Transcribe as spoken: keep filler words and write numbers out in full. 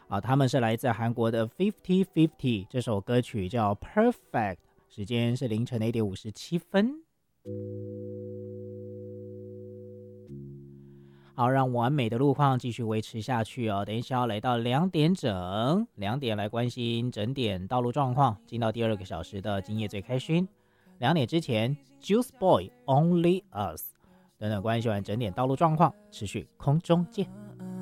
啊，他们是来自韩国的 Fifty Fifty， 这首歌曲叫 Perfect， 时间是凌晨的一点五十七分。好，让完美的路况继续维持下去哦。等一下要来到两点整，两点来关心整点道路状况，进到第二个小时的今夜最开心。两点之前 ，Juice Boy Only Us 等等关系完整点道路状况，持续空中见。